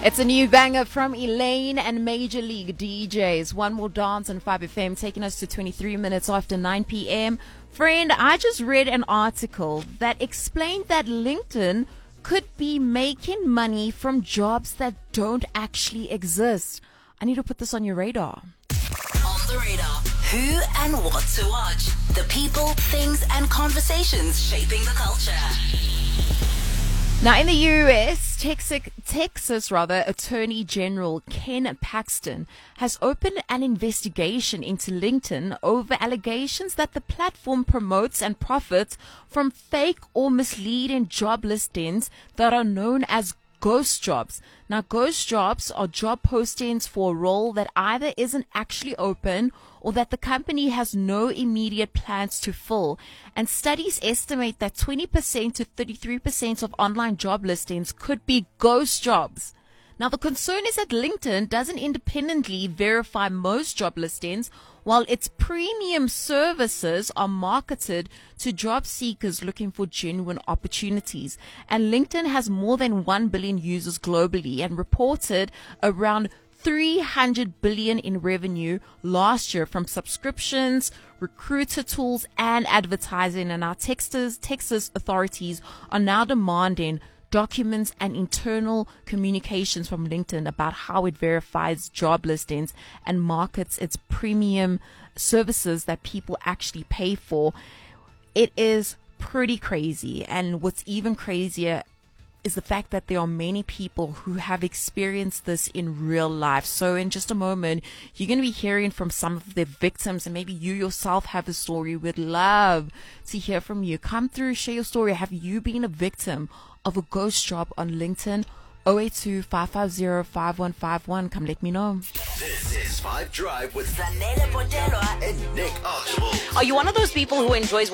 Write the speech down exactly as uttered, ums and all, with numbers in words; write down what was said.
It's a new banger from Elaine and Major League D Js. One More Dance on five F M, taking us to twenty-three minutes after nine p.m. Friend, I just read an article that explained that LinkedIn could be making money from jobs that don't actually exist. I need to put this on your radar. On the radar. Who and what to watch. The people, things, and conversations shaping the culture. Now, in the U S, Texas, Texas rather, Attorney General Ken Paxton has opened an investigation into LinkedIn over allegations that the platform promotes and profits from fake or misleading job listings that are known as ghost jobs. Now, ghost jobs are job postings for a role that either isn't actually open or that the company has no immediate plans to fill. And studies estimate that twenty percent to thirty-three percent of online job listings could be ghost jobs. Now, the concern is that LinkedIn doesn't independently verify most job listings, while its premium services are marketed to job seekers looking for genuine opportunities. And LinkedIn has more than one billion users globally and reported around three hundred billion dollars in revenue last year from subscriptions, recruiter tools, and advertising. And our Texas, Texas authorities are now demanding documents and internal communications from LinkedIn about how it verifies job listings and markets its premium services that people actually pay for. It is pretty crazy. And what's even crazier is the fact that there are many people who have experienced this in real life. So in just a moment, you're going to be hearing from some of the victims, and maybe you yourself have a story. We'd love to hear from you. Come through, share your story. Have you been a victim of a ghost job on LinkedIn? zero eight two, five five zero, five one five one. Come let me know. This is Five Drive with Zanele Potelwa and Nick Archibald. Are you one of those people who enjoys